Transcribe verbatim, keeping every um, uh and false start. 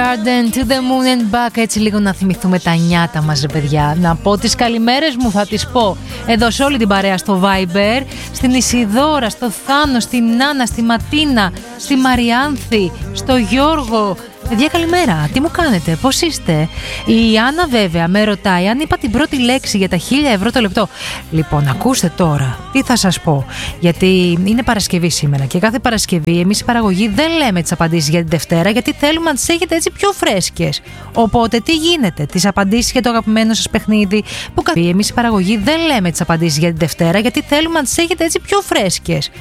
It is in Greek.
Garden to the moon and back. Έτσι λίγο να θυμηθούμε τα νιάτα μας, ρε παιδιά. Να πω τις καλημέρες μου, θα τις πω εδώ σε όλη την παρέα στο Viber. Στην Ισιδώρα, στο Θάνο, στην Νάνα, στη Ματίνα, στη Μαριάνθη, στο Γιώργο. Παιδιά, καλημέρα. Τι μου κάνετε, πώς είστε? Η Άννα βέβαια με ρωτάει αν είπα την πρώτη λέξη για τα χίλια ευρώ το λεπτό. Λοιπόν, ακούστε τώρα, τι θα σας πω. Γιατί είναι Παρασκευή σήμερα και κάθε Παρασκευή εμείς οι παραγωγοί δεν λέμε τις απαντήσεις για την Δευτέρα, γιατί θέλουμε να τις έχετε έτσι πιο φρέσκες. Οπότε τι γίνεται? Τις απαντήσεις για το αγαπημένο σας παιχνίδι που κάθε εμείς οι παραγωγοί δεν λέμε τις απαντήσεις για την Δευτέρα, γιατί θέλουμε να τις έχετε έτσι πιο φρέσκες.